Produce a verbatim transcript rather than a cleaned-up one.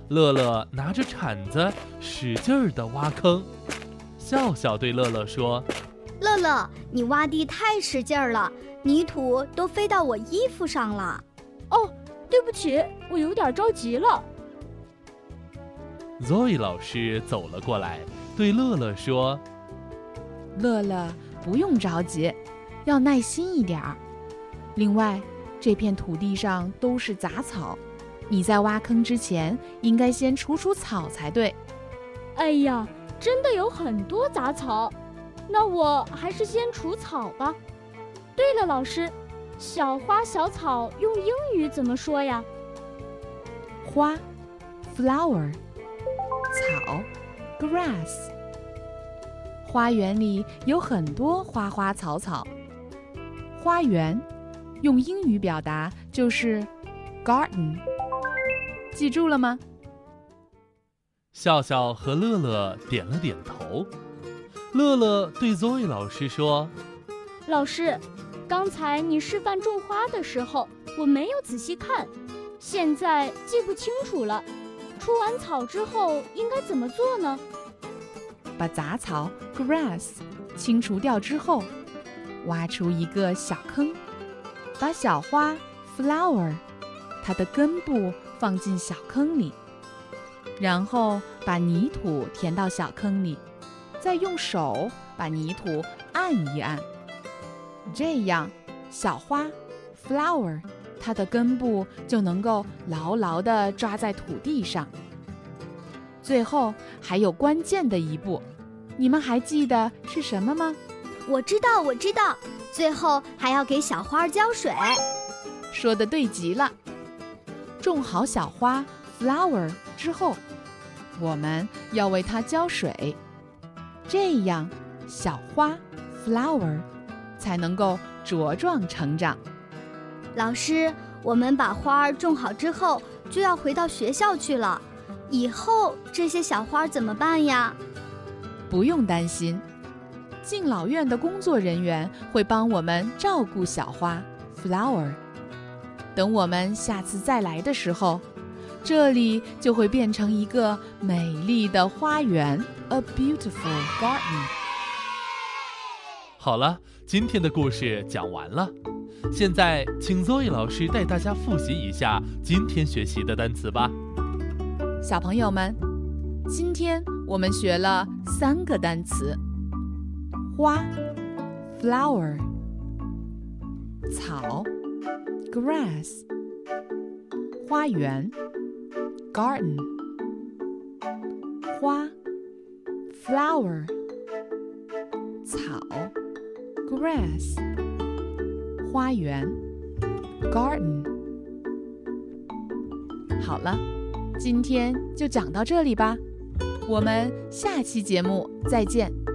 乐乐拿着铲子使劲儿地挖坑。笑笑对乐乐说： 乐乐，你挖地太使劲儿了，泥土都飞到我衣服上了。 哦，对不起，我有点着急了。 Zoe 老师走了过来，对乐乐说： 乐乐，不用着急，要耐心一点儿。另外，这片土地上都是杂草，你在挖坑之前应该先除除草才对。 哎呀，真的有很多杂草，那我还是先除草吧。对了，老师，小花小草用英语怎么说呀？ 花 flower， 草 grass。 花园里有很多花花草草，花园用英语表达就是 garden， 记住了吗？ 笑笑和乐乐点了点头。乐乐对 Zoe 老师说： 老师，刚才你示范种花的时候，我没有仔细看，现在记不清楚了。除完草之后应该怎么做呢？ 把杂草 grass 清除掉之后，挖出一个小坑，把小花 flower 它的根部放进小坑里，然后把泥土填到小坑里，再用手把泥土按一按，这样小花 flower 它的根部就能够牢牢地抓在土地上。最后还有关键的一步，你们还记得是什么吗？ 我知道，我知道，最后还要给小花浇水。 说得对极了。种好小花 flower 之后，我们要为它浇水，这样小花 flower 才能够茁壮成长。 老师，我们把花儿种好之后就要回到学校去了，以后这些小花怎么办呀？ 不用担心，敬老院的工作人员会帮我们照顾小花 flower。等我们下次再来的时候，这里就会变成一个美丽的花园 ，a beautiful garden。 好了，今天的故事讲完了。现在，请 Zoe 老师带大家复习一下今天学习的单词吧。 小朋友们，今天我们学了三个单词：花 flower， 草 grass， 花园 garden。 花 flower， 草 grass， 花园 garden。 好了，今天就讲到这里吧，我们下期节目再见。